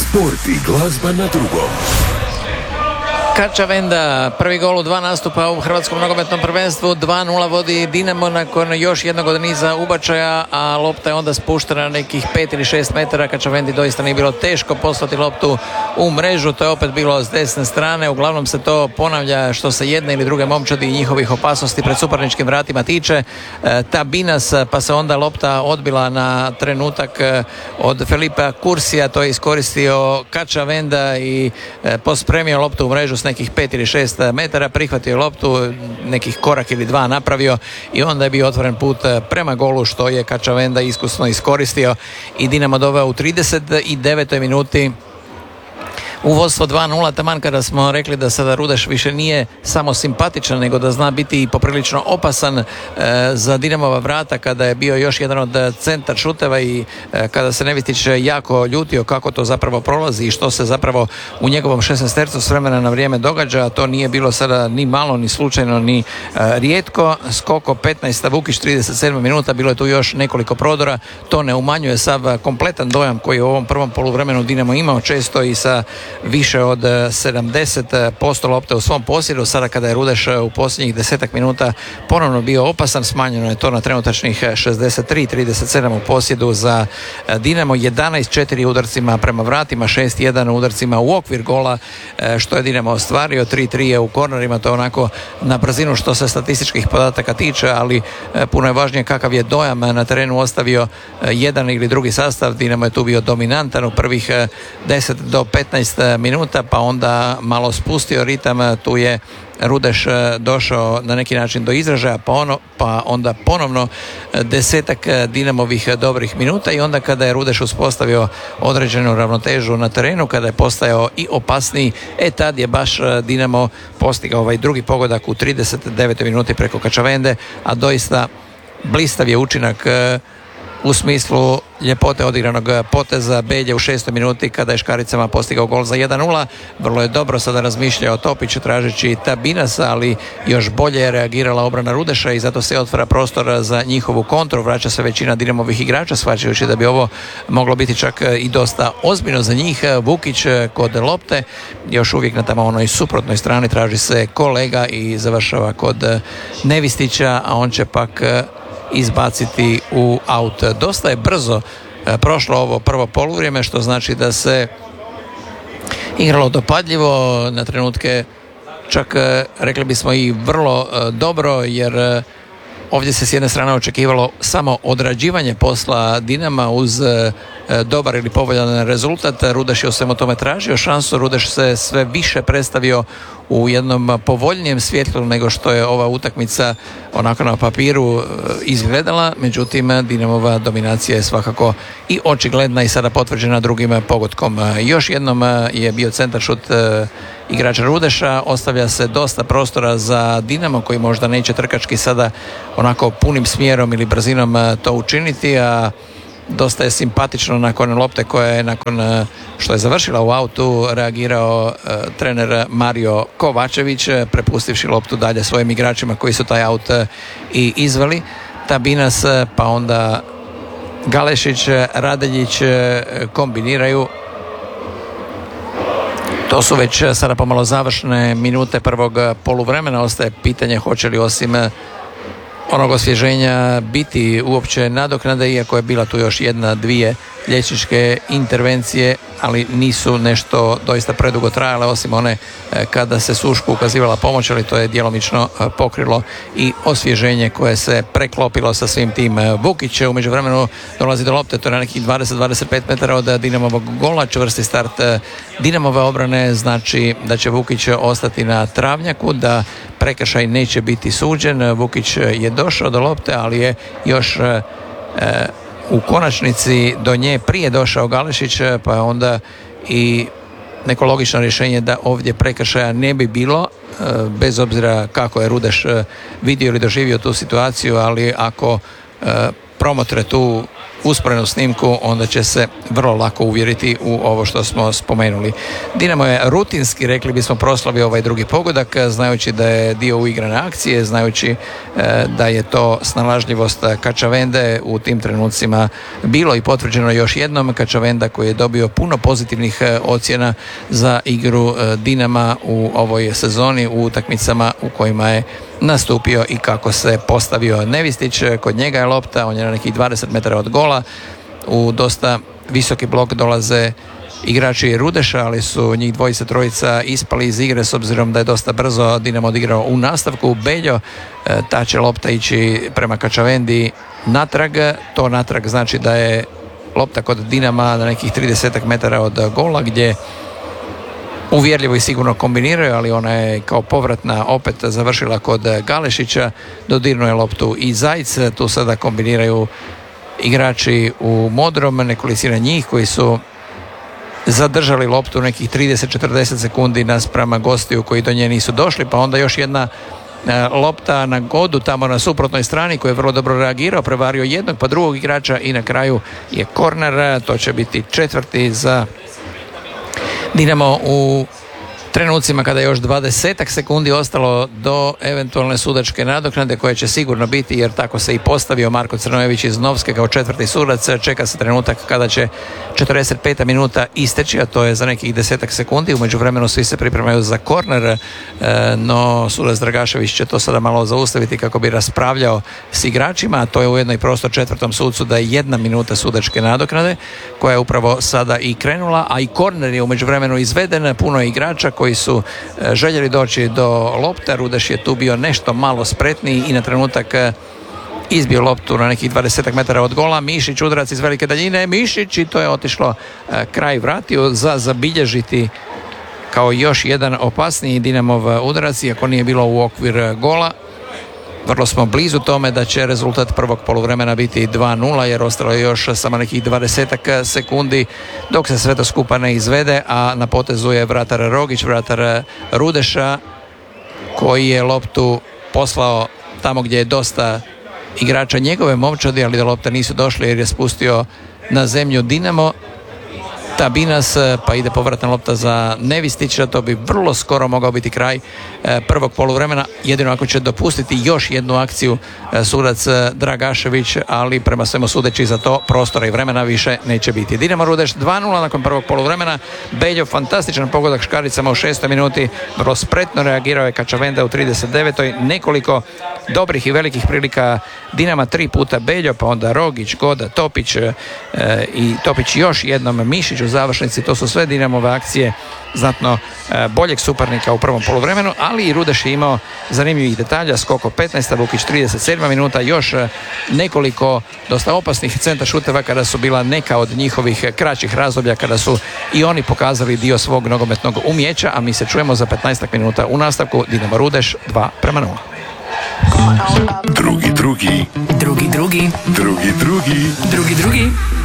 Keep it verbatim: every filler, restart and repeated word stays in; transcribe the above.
Sport i glazba na drugom. Kačavenda, prvi gol u dva nastupa u hrvatskom nogometnom prvenstvu, dva nula vodi Dinamo nakon još jednog od niza ubačaja, a lopta je onda spuštena na nekih pet ili šest metara. Kačavendi doista nije bilo teško poslati loptu u mrežu, to je opet bilo s desne strane, uglavnom se to ponavlja što se jedne ili druge momčadi i njihovih opasnosti pred suparničkim vratima tiče. E, ta Binas, pa se onda lopta odbila na trenutak od Felipa Kursija, to je iskoristio Kačavenda i e, pospremio loptu u mrežu s nekih pet ili šest metara, prihvatio loptu, nekih korak ili dva napravio i onda je bio otvoren put prema golu, što je Kačavenda iskusno iskoristio i Dinamo doveo u trideset devetoj minuti u vodstvo dva nula, taman kada smo rekli da sada Rudeš više nije samo simpatičan, nego da zna biti i poprilično opasan e, za Dinamova vrata, kada je bio još jedan od centar šuteva i e, kada se Nevistić jako ljutio kako to zapravo prolazi i što se zapravo u njegovom šesnaestercu s vremena na vrijeme događa. To nije bilo sada ni malo, ni slučajno, ni e, rijetko. Skoko petnaest, Vukić trideset sedma minuta, bilo je tu još nekoliko prodora. To ne umanjuje sav kompletan dojam koji je u ovom prvom poluvremenu Dinamo imao, često i sa više od sedamdeset posto lopte u svom posjedu. Sada kada je Rudeš u posljednjih desetak minuta ponovno bio opasan, smanjeno je to na trenutačnih šezdeset tri trideset sedam u posjedu za Dinamo. jedanaest četiri udarcima prema vratima, šest jedan udarcima u okvir gola, što je Dinamo ostvario. tri tri je u kornerima, to je onako na brzinu što se statističkih podataka tiče, ali puno je važnije kakav je dojam na terenu ostavio jedan ili drugi sastav. Dinamo je tu bio dominantan u prvih deset do petnaest minuta, pa onda malo spustio ritam. Tu je Rudeš došao na neki način do izražaja, pa, ono, pa onda ponovno desetak Dinamovih dobrih minuta i onda kada je Rudeš uspostavio određenu ravnotežu na terenu, kada je postajao i opasniji, e tad je baš Dinamo postigao ovaj drugi pogodak u trideset devetoj minuti preko Kačavende, a doista blistav je učinak u smislu ljepote odigranog poteza Belje u šestoj minuti kada je škaricama postigao gol za jedan nula. Vrlo je dobro sada razmišljao Topić tražeći Tabinasa, ali još bolje je reagirala obrana Rudeša i zato se otvara prostor za njihovu kontru. Vraća se većina Dinamovih igrača, shvaćajući da bi ovo moglo biti čak i dosta ozbiljno za njih. Vukić kod lopte, još uvijek na tamo onoj suprotnoj strani, traži se kolega i završava kod Nevistića, a on će pak izbaciti u aut. Dosta je brzo e, prošlo ovo prvo poluvrijeme, što znači da se igralo dopadljivo, na trenutke čak e, rekli bismo i vrlo e, dobro, jer e, ovdje se s jedne strane očekivalo samo odrađivanje posla Dinama uz e, dobar ili povoljan rezultat. Rudeš je u svemu tome tražio šansu, Rudeš se sve više predstavio u jednom povoljnijem svjetlu nego što je ova utakmica onako na papiru izgledala, međutim Dinamova dominacija je svakako i očigledna i sada potvrđena drugim pogodkom. Još jednom je bio centar šut igrača Rudeša, ostavlja se dosta prostora za Dinamo koji možda neće trkački sada onako punim smjerom ili brzinom to učiniti, a dosta je simpatično nakon lopte koja je nakon što je završila u autu reagirao uh, trener Mario Kovačević, prepustivši loptu dalje svojim igračima koji su taj aut uh, i izveli. Tabinas, pa onda Galešić, Radeljić uh, kombiniraju. To su već sada pomalo završne minute prvog poluvremena. Ostaje pitanje hoće li osim uh, onog osvježenja biti uopće nadoknade, iako je bila tu još jedna, dvije liječničke intervencije, ali nisu nešto doista predugo trajale, osim one kada se Sušku ukazivala pomoć, ali to je djelomično pokrilo i osvježenje koje se preklopilo sa svim tim. Vukić u međuvremenu dolazi do lopte, to je na nekih dvadeset do dvadeset pet metara od Dinamovog gola. Čvrsti start Dinamove obrane znači da će Vukić ostati na travnjaku, da prekršaj neće biti suđen. Vukić je došao do lopte, ali je još e, u konačnici do nje prije došao Galešić, pa onda i neko logično rješenje da ovdje prekršaja ne bi bilo, e, bez obzira kako je Rudeš vidio ili doživio tu situaciju, ali ako e, promotre tu usporenu snimku, onda će se vrlo lako uvjeriti u ovo što smo spomenuli. Dinamo je rutinski, rekli bismo, proslavio ovaj drugi pogodak, znajući da je dio uigrane akcije, znajući e, da je to snalažljivost Kačavende u tim trenucima bilo i potvrđeno još jednom. Kačavenda koji je dobio puno pozitivnih ocjena za igru Dinama u ovoj sezoni, u utakmicama u kojima je nastupio i kako se postavio. Nevistić, kod njega je lopta, on je na nekih dvadeset metara od gola, u dosta visoki blok dolaze igrači Rudeša, ali su njih dvojica, trojica ispali iz igre s obzirom da je dosta brzo Dinamo odigrao u nastavku. Beljo, ta će lopta ići prema Kačavendi natrag, to natrag znači da je lopta kod Dinama na nekih trideset metara od gola, gdje uvjerljivo i sigurno kombiniraju, ali ona je kao povratna opet završila kod Galešića, dodirnuo je loptu i Zajc, tu sada kombiniraju igrači u modrom, nekolicina njih koji su zadržali loptu nekih trideset do četrdeset sekundi naspram gostiju koji do nje nisu došli, pa onda još jedna lopta na Godu tamo na suprotnoj strani koji je vrlo dobro reagirao, prevario jednog pa drugog igrača i na kraju je korner, to će biti četvrti za Dinamo u trenucima kada je još dvadesetak sekundi ostalo do eventualne sudačke nadoknade koje će sigurno biti, jer tako se i postavio Marko Crnojević iz Novske kao četvrti sudac. Čeka se trenutak kada će četrdeset peta minuta isteći, a to je za nekih desetak sekundi. U međuvremenu svi se pripremaju za korner, no sudac Dragašević će to sada malo zaustaviti kako bi raspravljao s igračima, a to je ujedno i prostor četvrtom sucu da je jedna minuta sudačke nadoknade koja je upravo sada i krenula, a i korner je u međuvremenu izveden. Puno igrača koji su željeli doći do lopte. Rudeš je tu bio nešto malo spretniji i na trenutak izbio loptu na nekih dvadeset metara od gola. Mišić udarac iz velike daljine, Mišić, i to je otišlo kraj vratio za zabilježiti kao još jedan opasniji Dinamov udarac, iako nije bilo u okvir gola. Vrlo smo blizu tome da će rezultat prvog poluvremena biti dva nula, jer ostalo je još samo nekih dvadesetak sekundi dok se sve to skupa ne izvede, a na potezu je vratar Rogić, vratar Rudeša, koji je loptu poslao tamo gdje je dosta igrača njegove momčadi, ali da lopta nisu došli jer je spustio na zemlju Dinamo. Tabinas, pa ide povratna lopta za Nevistića, to bi vrlo skoro mogao biti kraj prvog poluvremena, jedino ako će dopustiti još jednu akciju sudac Dragašević, ali prema svemu sudeći za to prostora i vremena više neće biti. Dinamo Rudeš dva nula nakon prvog poluvremena. Beljo, fantastičan pogodak škaricama u šestoj minuti, vrlo spretno reagirao je Kačavenda u trideset devetoj Nekoliko dobrih i velikih prilika Dinama, tri puta Beljo, pa onda Rogić, Goda, Topić e, i Topić još jednom Mišić u završnici. To su sve Dinamove akcije znatno e, boljeg suparnika u prvom poluvremenu, ali i Rudeš je imao zanimljivih detalja. Skoko petnaesta Vukić trideset sedma minuta, još e, nekoliko dosta opasnih centar šuteva kada su bila neka od njihovih kraćih razdoblja, kada su i oni pokazali dio svog nogometnog umijeća, a mi se čujemo za petnaestak minuta u nastavku. Dinamo Rudeš dva prema nula. Drugi, drugi. Drugi, drugi. Drugi, drugi. Drugi, drugi.